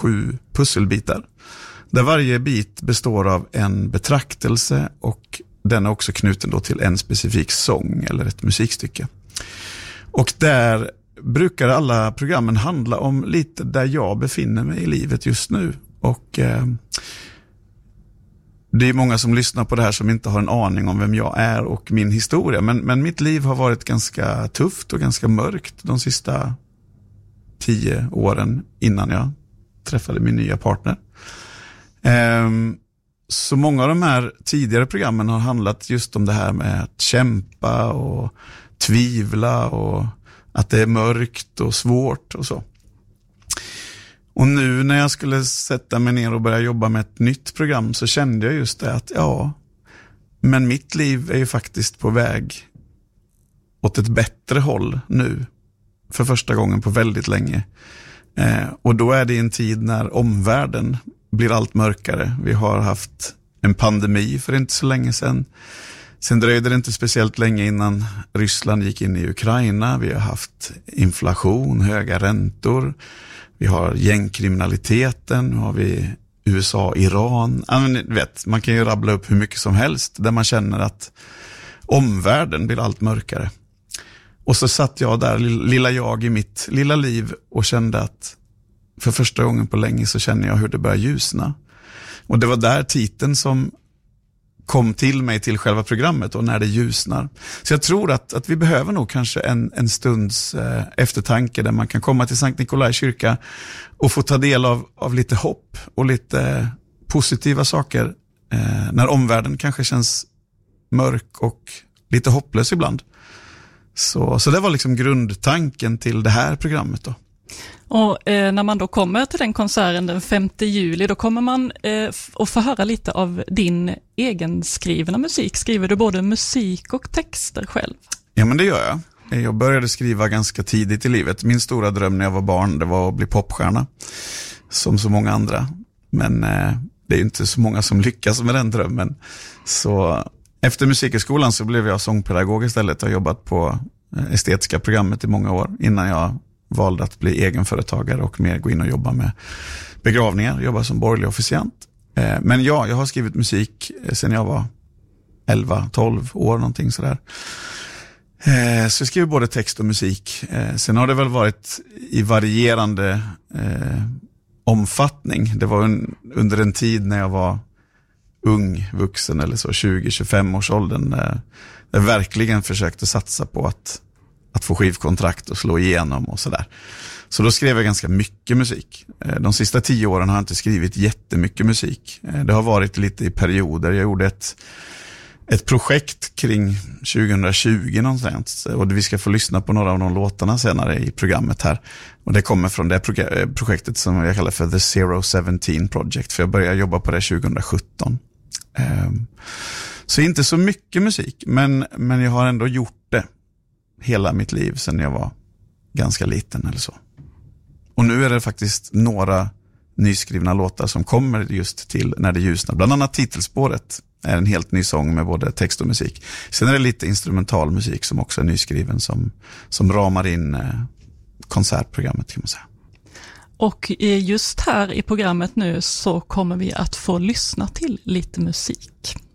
7 pusselbitar. Där varje bit består av en betraktelse och den är också knuten då till en specifik sång eller ett musikstycke. Och där brukar alla programmen handla om lite där jag befinner mig i livet just nu. Och det är många som lyssnar på det här som inte har en aning om vem jag är och min historia. Men mitt liv har varit ganska tufft och ganska mörkt de sista 10 åren innan jag träffade min nya partner. Så många av de här tidigare programmen har handlat just om det här med att kämpa och tvivla och att det är mörkt och svårt och så. Och nu när jag skulle sätta mig ner och börja jobba med ett nytt program så kände jag just det att men mitt liv är ju faktiskt på väg åt ett bättre håll nu för första gången på väldigt länge. Och då är det en tid när omvärlden blir allt mörkare. Vi har haft en pandemi för inte så länge sedan. Sen dröjde det inte speciellt länge innan Ryssland gick in i Ukraina. Vi har haft inflation, höga räntor. Vi har gängkriminaliteten. Nu har vi USA, Iran. Man kan ju rabbla upp hur mycket som helst där man känner att omvärlden blir allt mörkare. Och så satt jag där, lilla jag i mitt lilla liv och kände att för första gången på länge så känner jag hur det börjar ljusna. Och det var där titeln som kom till mig till själva programmet och när det ljusnar. Så jag tror att vi behöver nog kanske en stunds eftertanke där man kan komma till Sankt Nikolai kyrka och få ta del av lite hopp och lite positiva saker när omvärlden kanske känns mörk och lite hopplös ibland. Så det var liksom grundtanken till det här programmet då. Och när man då kommer till den konserten den 5 juli, då kommer man att få höra lite av din egenskrivna musik. Skriver du både musik och texter själv? Ja, men det gör jag. Jag började skriva ganska tidigt i livet. Min stora dröm när jag var barn, det var att bli popstjärna. Som så många andra. Men det är ju inte så många som lyckas med den drömmen. Så efter musikhögskolan så blev jag sångpedagog istället. Jag har jobbat på estetiska programmet i många år innan jag valde att bli egenföretagare och mer gå in och jobba med begravningar, jobba som borgerlig officiant. Men jag har skrivit musik sedan jag var 11-12 år någonting sådär. Så jag skriver både text och musik. Sen har det väl varit i varierande omfattning. Det var under en tid när jag var ung vuxen eller så 20-25 års åldern där jag verkligen försökte satsa på att få skivkontrakt och slå igenom och sådär. Så då skrev jag ganska mycket musik. De sista 10 åren har jag inte skrivit jättemycket musik. Det har varit lite i perioder. Jag gjorde ett projekt kring 2020 någonstans. Och vi ska få lyssna på några av de låtarna senare i programmet här. Och det kommer från det projektet som jag kallar för The 017 Project. För jag började jobba på det 2017. Så inte så mycket musik. Men jag har ändå gjort det hela mitt liv sedan jag var ganska liten eller så. Och nu är det faktiskt några nyskrivna låtar som kommer just till när det ljusnar. Bland annat titelspåret är en helt ny sång med både text och musik. Sen är det lite instrumental musik som också är nyskriven som ramar in konsertprogrammet kan man säga. Och just här i programmet nu så kommer vi att få lyssna till lite musik.